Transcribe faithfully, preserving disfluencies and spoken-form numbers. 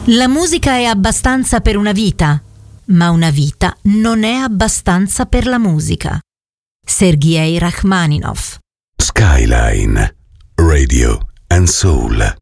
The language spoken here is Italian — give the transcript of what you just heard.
La musica è abbastanza per una vita, ma una vita non è abbastanza per la musica. Sergej Rachmaninov. Skyline Radio and Soul.